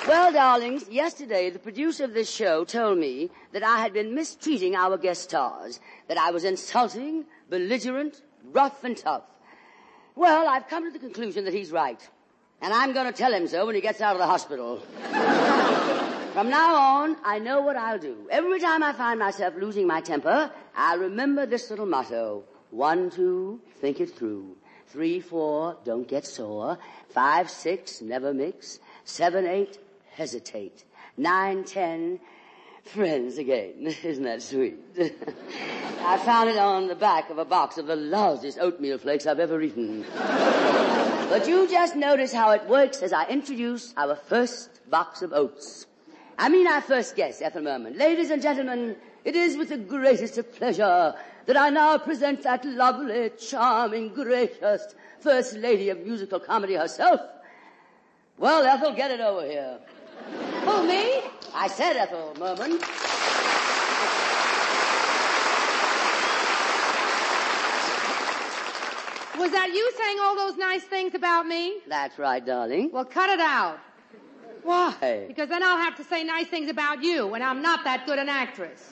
Well, darlings, yesterday the producer of this show told me that I had been mistreating our guest stars, that I was insulting, belligerent, rough and tough. Well, I've come to the conclusion that he's right, and I'm going to tell him so when he gets out of the hospital. From now on, I know what I'll do. Every time I find myself losing my temper, I'll remember this little motto. 1, 2, think it through. 3, 4, don't get sore. 5, 6, never mix. 7, 8, hesitate. 9, 10, friends again. Isn't that sweet? I found it on the back of a box of the lousiest oatmeal flakes I've ever eaten. But you just notice how it works as I introduce our first box of oats. Our first guest, Ethel Merman. Ladies and gentlemen, it is with the greatest of pleasure that I now present that lovely, charming, gracious First Lady of musical comedy herself. Well, Ethel, get it over here. Who, me? I said Ethel Merman. Was that you saying all those nice things about me? That's right, darling. Well, cut it out. Why? Because then I'll have to say nice things about you, and I'm not that good an actress.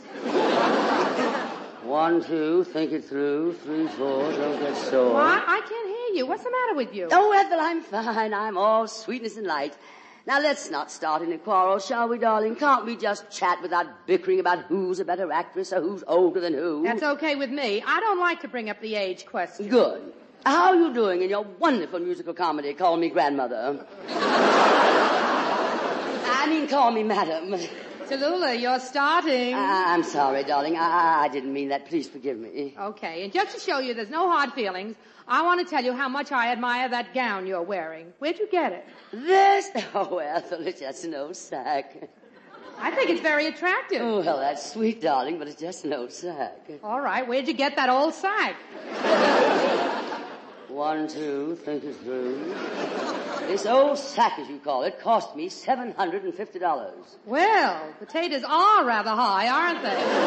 1, 2, think it through. 3, 4, don't get sore. What? I can't hear you. What's the matter with you? Oh, Ethel, I'm fine. I'm all sweetness and light. Now, let's not start any quarrel, shall we, darling? Can't we just chat without bickering about who's a better actress or who's older than who? That's okay with me. I don't like to bring up the age question. Good. How are you doing in your wonderful musical comedy, Call Me Grandmother? Call me Madam. Tallulah, you're starting. I'm sorry, darling. I didn't mean that. Please forgive me. Okay, and just to show you there's no hard feelings, I want to tell you how much I admire that gown you're wearing. Where'd you get it? This? Oh, Ethel, it's just an old sack. I think it's very attractive. Oh, well, that's sweet, darling, but it's just an old sack. All right, where'd you get that old sack? 1, 2, think it through. This old sack, as you call it, cost me $750. Well, potatoes are rather high, aren't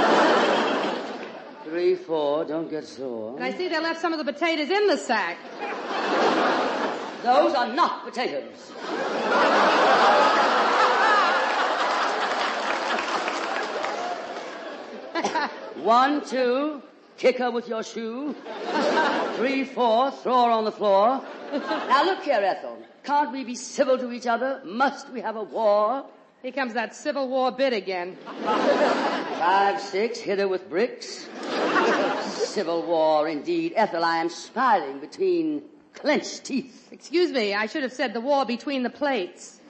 they? 3, 4, don't get sore. And I see they left some of the potatoes in the sack. Those are not potatoes. 1, 2, kick her with your shoe. 3, 4, throw her on the floor. Now look here, Ethel. Can't we be civil to each other? Must we have a war? Here comes that Civil War bit again. 5, 6, hit her with bricks. Civil War, indeed. Ethel, I am smiling between clenched teeth. Excuse me, I should have said the war between the plates.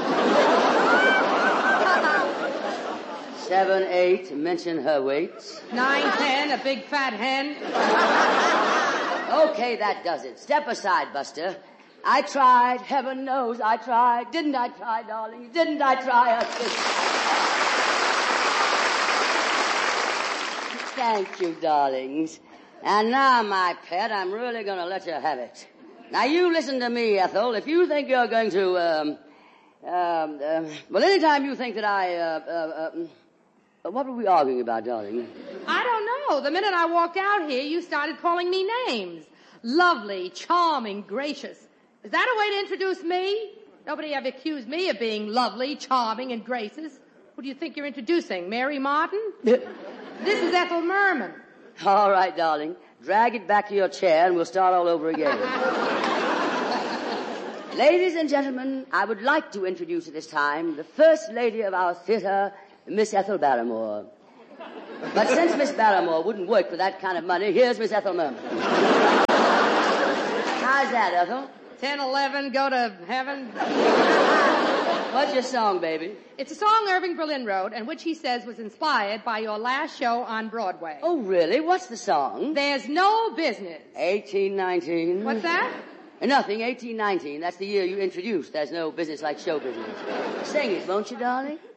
7, 8, mention her weight. 9, 10, a big fat hen. Okay, that does it. Step aside, Buster. I tried. Heaven knows I tried. Didn't I try, darling? Didn't I try? Thank you, darlings. And now, my pet, I'm really going to let you have it. Now, you listen to me, Ethel. If you think you're going to, well, anytime you think that what were we arguing about, darling? I don't know. The minute I walked out here, you started calling me names. Lovely, charming, gracious. Is that a way to introduce me? Nobody ever accused me of being lovely, charming, and gracious. Who do you think you're introducing? Mary Martin? This is Ethel Merman. All right, darling. Drag it back to your chair and we'll start all over again. Ladies and gentlemen, I would like to introduce at this time the First Lady of our theater, Miss Ethel Barrymore. But since Miss Barrymore wouldn't work for that kind of money, here's Miss Ethel Merman. How's that, Ethel? 10, 11, go to heaven. What's your song, baby? It's a song Irving Berlin wrote, and which he says was inspired by your last show on Broadway. Oh, really? What's the song? There's no business. 1819. What's that? Nothing, 1819. That's the year you introduced. There's no business like show business. Sing it, won't you, darling?